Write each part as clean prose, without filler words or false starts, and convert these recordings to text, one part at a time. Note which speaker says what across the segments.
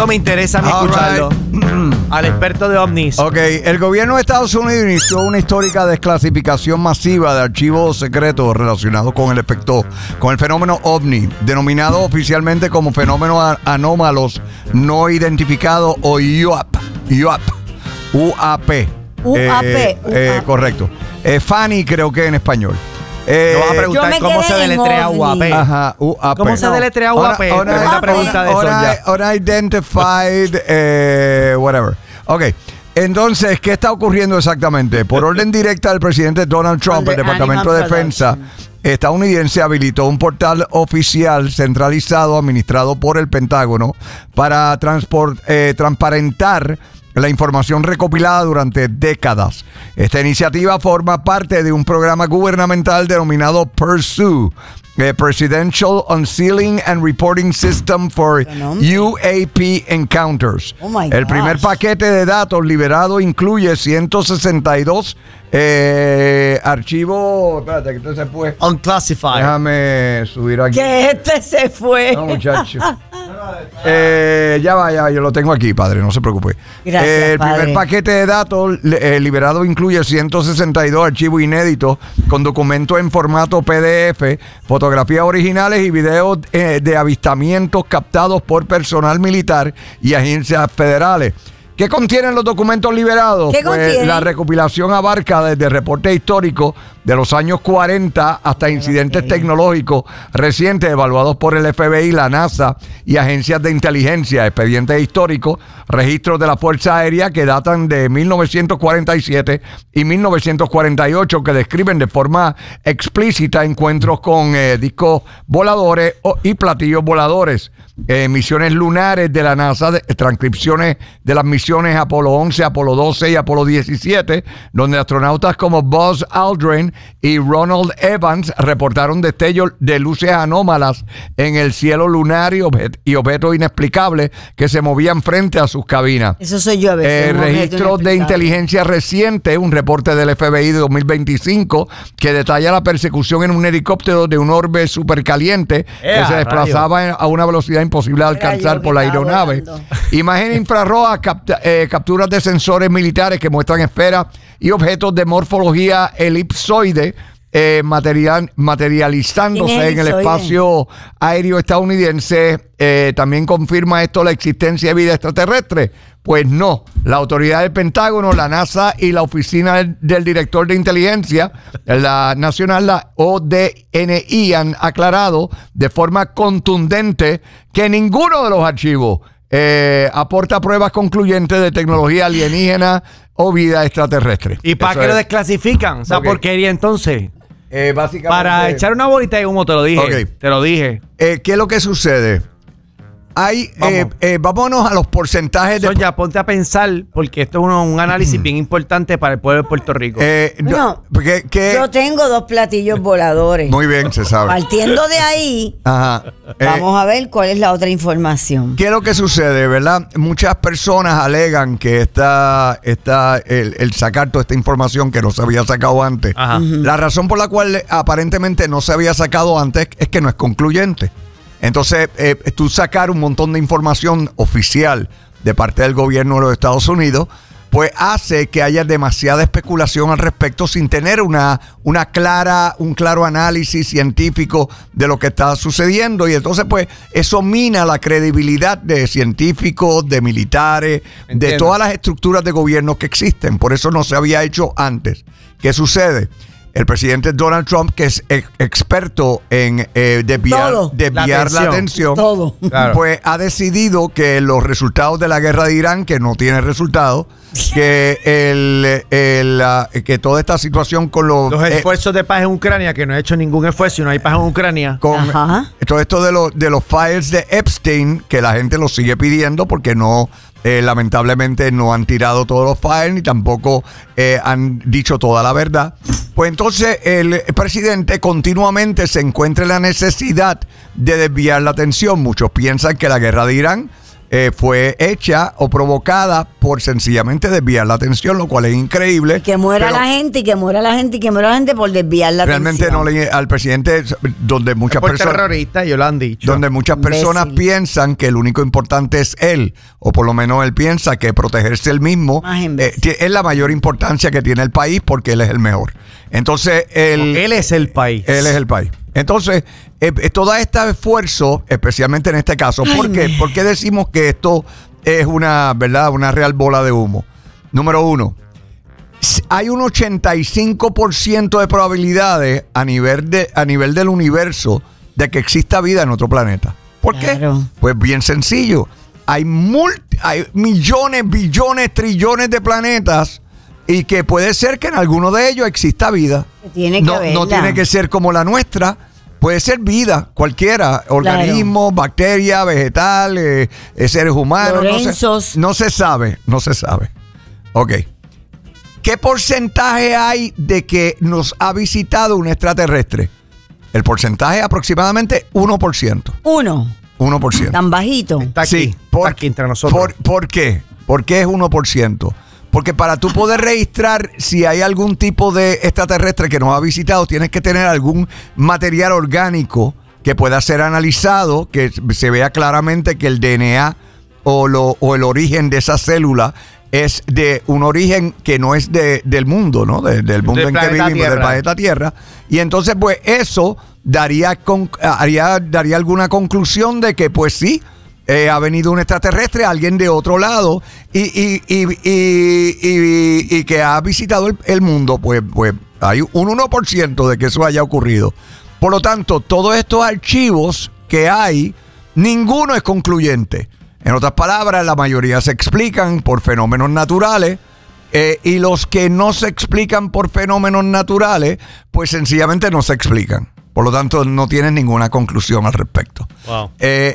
Speaker 1: Esto me interesa a mí escucharlo. Al experto de ovnis.
Speaker 2: Ok, el gobierno de Estados Unidos inició una histórica desclasificación masiva de archivos secretos relacionados con el fenómeno ovni, denominado oficialmente como fenómenos anómalos no identificados o UAP. Correcto. Fanny creo que en español.
Speaker 1: Te vas a preguntar cómo se deletrea UAP.
Speaker 2: Ajá, UAP.
Speaker 1: ¿Cómo se deletrea UAP? Una pregunta de Sonia.
Speaker 2: Unidentified, whatever. Ok. Entonces, ¿qué está ocurriendo exactamente? Por orden directa del presidente Donald Trump, el Departamento de Defensa estadounidense habilitó un portal oficial centralizado administrado por el Pentágono para transparentar la información recopilada durante décadas. Esta iniciativa forma parte de un programa gubernamental denominado PURSUE, Presidential Unsealing and Reporting System for UAP Encounters. El primer paquete de datos liberado incluye 162 archivos. Espérate, que este se fue.
Speaker 1: Unclassified.
Speaker 2: Déjame subir aquí.
Speaker 3: Que se fue.
Speaker 2: No, muchacho. Ya va, yo lo tengo aquí, padre, no se preocupe.
Speaker 3: Gracias,
Speaker 2: el
Speaker 3: padre.
Speaker 2: primer paquete de datos liberado incluye 162 archivos inéditos con documentos en formato PDF, fotografías originales y videos de avistamientos captados por personal militar y agencias federales. ¿Qué contienen los documentos liberados?
Speaker 3: ¿Qué contienen?
Speaker 2: La recopilación abarca desde reportes históricos de los años 40 hasta incidentes tecnológicos recientes evaluados por el FBI, la NASA y agencias de inteligencia, expedientes históricos, registros de la Fuerza Aérea que datan de 1947 y 1948 que describen de forma explícita encuentros con discos voladores y platillos voladores. Misiones lunares de la NASA, transcripciones de las misiones Apolo 11, Apolo 12 y Apolo 17, donde astronautas como Buzz Aldrin y Ronald Evans reportaron destellos de luces anómalas en el cielo lunar y objetos inexplicables que se movían frente a sus cabinas.
Speaker 3: Eso soy yo a veces.
Speaker 2: Registros de inteligencia reciente, un reporte del FBI de 2025 que detalla la persecución en un helicóptero de un orbe supercaliente que se desplazaba a una velocidad imposible de alcanzar por la aeronave. Imagen infrarroja, capturas de sensores militares que muestran esferas y objetos de morfología elipsoide materializándose en el espacio aéreo estadounidense. También confirma esto la existencia de vida extraterrestre. Pues no, la autoridad del Pentágono, la NASA y la oficina del director de inteligencia, la nacional, la ODNI, han aclarado de forma contundente que ninguno de los archivos aporta pruebas concluyentes de tecnología alienígena o vida extraterrestre.
Speaker 1: ¿Y para qué lo desclasifican? O sea, porquería entonces.
Speaker 2: Básicamente,
Speaker 1: para echar una bolita de humo, te lo dije.
Speaker 2: Okay.
Speaker 1: Te lo dije.
Speaker 2: ¿Qué es lo que sucede? Vámonos a los porcentajes de...
Speaker 1: Sonia, ponte a pensar, porque esto es un análisis bien importante para el pueblo de Puerto Rico.
Speaker 3: Bueno, yo tengo 2 platillos voladores.
Speaker 2: Muy bien, se sabe.
Speaker 3: Partiendo de ahí, vamos a ver cuál es la otra información.
Speaker 2: ¿Qué es lo que sucede, verdad? Muchas personas alegan que el sacar toda esta información que no se había sacado antes. La razón por la cual aparentemente no se había sacado antes es que no es concluyente. Entonces, tú sacar un montón de información oficial de parte del gobierno de los Estados Unidos, pues hace que haya demasiada especulación al respecto sin tener un claro análisis científico de lo que está sucediendo. Y entonces, pues, eso mina la credibilidad de científicos, de militares, de todas las estructuras de gobierno que existen. Por eso no se había hecho antes. ¿Qué sucede? El presidente Donald Trump, que es experto en desviar la atención, pues ha decidido que los resultados de la guerra de Irán, que no tiene resultados, que toda esta situación con los
Speaker 1: esfuerzos de paz en Ucrania, que no ha hecho ningún esfuerzo y no hay paz en Ucrania.
Speaker 2: Con todo esto de los files de Epstein, que la gente lo sigue pidiendo porque no... lamentablemente no han tirado todos los files ni tampoco han dicho toda la verdad. Pues entonces el presidente continuamente se encuentra en la necesidad de desviar la atención. Muchos piensan que la guerra de Irán fue hecha o provocada por sencillamente desviar la atención, lo cual es increíble.
Speaker 3: Y que muera la gente, y que muera la gente, y que muera la gente por desviar la
Speaker 2: realmente
Speaker 3: atención.
Speaker 2: Realmente al presidente, donde muchas personas...
Speaker 1: terrorista, ellos lo han dicho.
Speaker 2: Donde muchas personas piensan que el único importante es él, o por lo menos él piensa que protegerse él mismo es la mayor importancia que tiene el país porque él es el mejor. Entonces, él
Speaker 1: es el país.
Speaker 2: Él es el país. Entonces, todo este esfuerzo, especialmente en este caso, ¿por qué decimos que esto es una real bola de humo? Número uno, hay un 85% de probabilidades a nivel del universo de que exista vida en otro planeta. ¿Por qué? Pues bien sencillo. Hay millones, billones, trillones de planetas y que puede ser que en alguno de ellos exista vida. No tiene que ser como la nuestra. Puede ser vida, cualquiera, organismo, bacteria, vegetal, seres humanos. No se sabe. Ok. ¿Qué porcentaje hay de que nos ha visitado un extraterrestre? El porcentaje es aproximadamente 1%. 1%.
Speaker 3: Tan bajito.
Speaker 1: Está aquí, aquí entre nosotros.
Speaker 2: ¿Por qué? ¿Por qué es 1%? Porque para tú poder registrar si hay algún tipo de extraterrestre que nos ha visitado, tienes que tener algún material orgánico que pueda ser analizado, que se vea claramente que el DNA o el origen de esa célula es de un origen que no es del mundo, ¿no? Del mundo en que vivimos, del planeta Tierra. Y entonces, pues, eso daría alguna conclusión de que, pues sí, ha venido un extraterrestre, alguien de otro lado, y que ha visitado el mundo, pues hay un 1% de que eso haya ocurrido. Por lo tanto, todos estos archivos que hay, ninguno es concluyente. En otras palabras, la mayoría se explican por fenómenos naturales, y los que no se explican por fenómenos naturales, pues sencillamente no se explican. Por lo tanto, no tienen ninguna conclusión al respecto.
Speaker 1: Wow.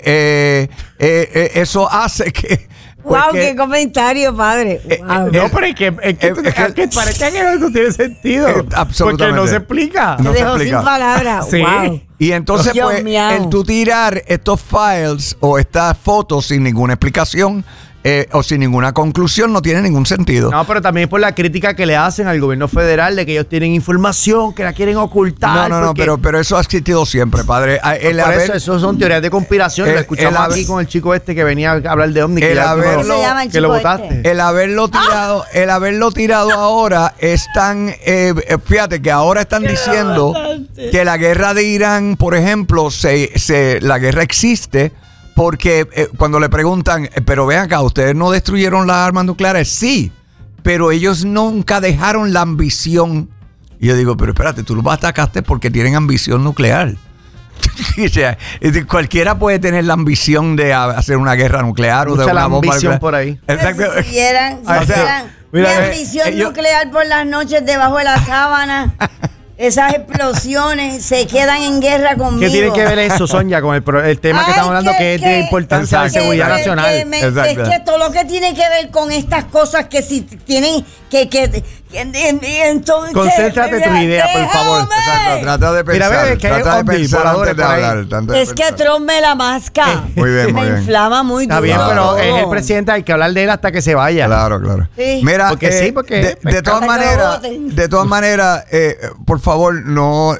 Speaker 2: Eso hace que...
Speaker 3: Wow, qué comentario, padre. Wow.
Speaker 1: No, pero es que parece que no tiene sentido.
Speaker 2: Absolutamente.
Speaker 1: Porque no se explica.
Speaker 3: Te dejó sin palabras.
Speaker 1: Sí.
Speaker 3: Wow.
Speaker 2: Y entonces, pues, el tú tirar estos files o estas fotos sin ninguna explicación o sin ninguna conclusión no tiene ningún sentido.
Speaker 1: No, pero también por la crítica que le hacen al gobierno federal de que ellos tienen información, que la quieren ocultar.
Speaker 2: No, pero eso ha existido siempre, padre.
Speaker 1: Eso son teorías de conspiración. Lo escuchamos aquí con el chico este que venía a hablar de OVNI, que lo votaste.
Speaker 2: El haberlo tirado ahora es tan... fíjate que ahora están diciendo que la guerra de Irán, por ejemplo, la guerra existe porque cuando le preguntan, pero vean acá, ¿ustedes no destruyeron las armas nucleares? Sí, pero ellos nunca dejaron la ambición. Y yo digo, pero espérate, tú los atacaste porque tienen ambición nuclear. O sea, cualquiera puede tener la ambición de hacer una guerra nuclear o de una bomba nuclear.
Speaker 1: Por ahí.
Speaker 2: Exacto.
Speaker 3: Si mi ambición nuclear por las noches debajo de la sábana. Esas explosiones se quedan en guerra conmigo.
Speaker 1: ¿Qué tiene que ver eso, Sonia, con el tema que estamos hablando, que es de importancia de seguridad nacional?
Speaker 3: Es que todo lo que tiene que ver con estas cosas que si tienen entonces,
Speaker 1: concéntrate tu idea, por favor.
Speaker 2: Exacto, trata de pensar. Antes de hablar.
Speaker 3: Es que Trump me la masca.
Speaker 2: Muy bien, muy bien.
Speaker 3: Me inflama muy duro.
Speaker 1: Está bien, pero es el presidente, hay que hablar de él hasta que se vaya.
Speaker 2: Claro.
Speaker 3: Sí.
Speaker 2: Mira,
Speaker 1: porque
Speaker 2: de todas maneras, por favor, no,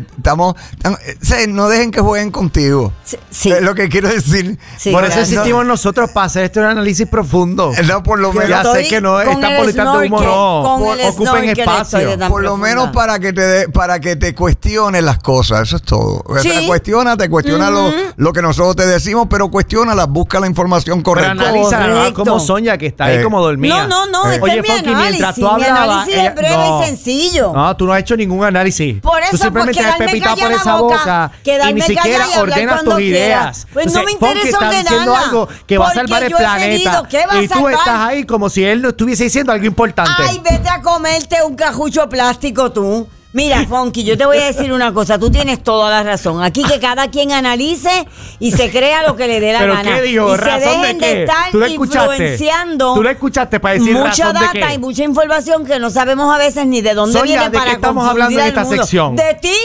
Speaker 2: no dejen que jueguen contigo.
Speaker 3: Sí.
Speaker 2: Es lo que quiero decir.
Speaker 1: Sí, por eso existimos nosotros, para hacer un análisis profundo.
Speaker 2: No, por lo menos.
Speaker 1: Ya sé que no están politando humo, no. Ocupen espacio.
Speaker 2: Por lo menos para que te cuestiones las cosas, eso es todo.
Speaker 3: Sí.
Speaker 2: Cuestiona lo que nosotros te decimos, pero cuestiónalas, busca la información correcta.
Speaker 1: Pero analízala, no como Sonia, que está ahí como dormida.
Speaker 3: No,
Speaker 1: Oye, Fonky, mientras tú hablabas...
Speaker 3: Mi análisis es breve y sencillo.
Speaker 1: No, tú no has hecho ningún análisis.
Speaker 3: Por eso,
Speaker 1: tú simplemente has pepitado por esa boca y ni siquiera ordenas tus ideas.
Speaker 3: Pues no me interesa ordenarla.
Speaker 1: Está diciendo algo que va a salvar el planeta. Y tú estás ahí como si él no estuviese diciendo algo importante.
Speaker 3: Ay, vete a comerte un cajucho plástico tú. Mira, Fonky, yo te voy a decir una cosa. Tú tienes toda la razón. Aquí que cada quien analice y se crea lo que le dé la gana.
Speaker 1: ¿Pero qué dijo?
Speaker 3: Y se dejen de estar influenciando.
Speaker 1: ¿Tú lo escuchaste para decir
Speaker 3: mucha
Speaker 1: razón de qué?
Speaker 3: data y mucha información que no sabemos a veces ni de dónde viene
Speaker 1: Sonia, ¿de
Speaker 3: para
Speaker 1: qué estamos hablando en esta sección?
Speaker 3: ¿De ti?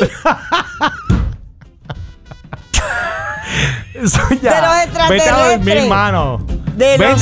Speaker 1: Sonia,
Speaker 3: de los extraterrestres.
Speaker 1: vete a dormir, hermano.
Speaker 3: De los